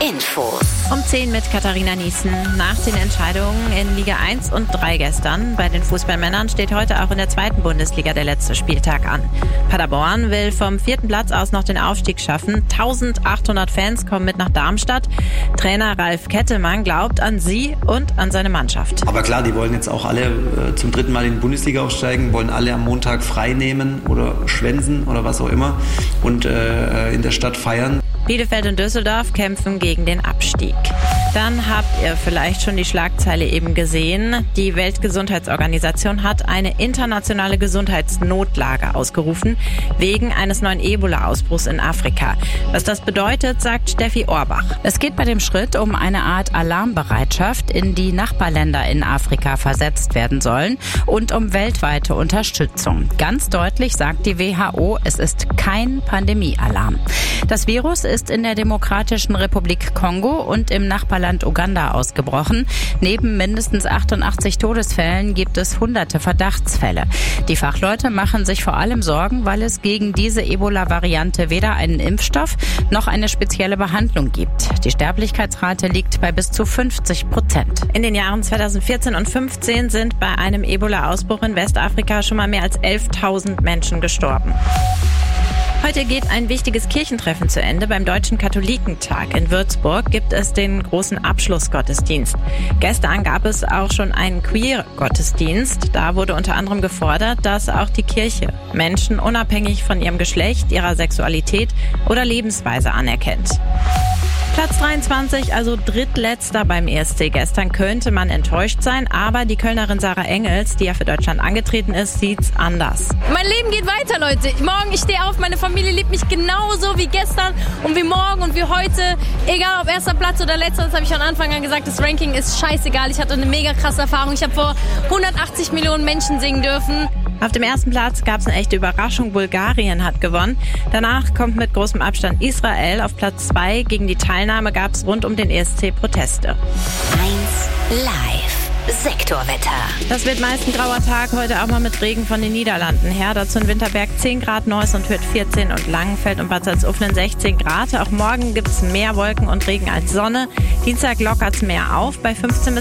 Infos. Um 10 mit Katharina Niesen. Nach den Entscheidungen in Liga 1 und 3 gestern bei den Fußballmännern steht heute auch in der 2. Bundesliga der letzte Spieltag an. Paderborn will vom 4. Platz aus noch den Aufstieg schaffen. 1800 Fans kommen mit nach Darmstadt. Trainer Ralf Kettemann glaubt an sie und an seine Mannschaft. Aber klar, die wollen jetzt auch alle zum 3. Mal in die Bundesliga aufsteigen, wollen alle am Montag frei nehmen oder schwänzen oder was auch immer und in der Stadt feiern. Bielefeld und Düsseldorf kämpfen gegen den Abstieg. Dann habt ihr vielleicht schon die Schlagzeile eben gesehen. Die Weltgesundheitsorganisation hat eine internationale Gesundheitsnotlage ausgerufen wegen eines neuen Ebola-Ausbruchs in Afrika. Was das bedeutet, sagt Steffi Orbach. Es geht bei dem Schritt um eine Art Alarmbereitschaft, in die Nachbarländer in Afrika versetzt werden sollen und um weltweite Unterstützung. Ganz deutlich sagt die WHO, es ist kein Pandemiealarm. Das Virus ist in der Demokratischen Republik Kongo und im Nachbarland Uganda ausgebrochen. Neben mindestens 88 Todesfällen gibt es hunderte Verdachtsfälle. Die Fachleute machen sich vor allem Sorgen, weil es gegen diese Ebola-Variante weder einen Impfstoff noch eine spezielle Behandlung gibt. Die Sterblichkeitsrate liegt bei bis zu 50%. In den Jahren 2014 und 2015 sind bei einem Ebola-Ausbruch in Westafrika schon mal mehr als 11.000 Menschen gestorben. Heute geht ein wichtiges Kirchentreffen zu Ende. Beim Deutschen Katholikentag in Würzburg gibt es den großen Abschlussgottesdienst. Gestern gab es auch schon einen Queer-Gottesdienst. Da wurde unter anderem gefordert, dass auch die Kirche Menschen unabhängig von ihrem Geschlecht, ihrer Sexualität oder Lebensweise anerkennt. Platz 23, also drittletzter beim ESC. Gestern könnte man enttäuscht sein, aber die Kölnerin Sarah Engels, die ja für Deutschland angetreten ist, sieht's anders. Mein Leben geht weiter, Leute. Morgen, ich stehe auf, meine Familie liebt mich genauso wie gestern und wie morgen und wie heute. Egal ob erster Platz oder letzter, das habe ich von Anfang an gesagt, das Ranking ist scheißegal. Ich hatte eine mega krasse Erfahrung. Ich habe vor 180 Millionen Menschen singen dürfen. Auf dem ersten Platz gab es eine echte Überraschung. Bulgarien hat gewonnen. Danach kommt mit großem Abstand Israel auf Platz 2. Gegen die Teilnahme gab es rund um den ESC Proteste. 1 Live. Sektorwetter. Das wird meist ein grauer Tag, heute auch mal mit Regen von den Niederlanden her. Dazu in Winterberg 10 Grad, Neuss und Hürth 14 und Langenfeld und Bad Salzuflen 16 Grad. Auch morgen gibt es mehr Wolken und Regen als Sonne. Dienstag lockert es mehr auf bei 15 bis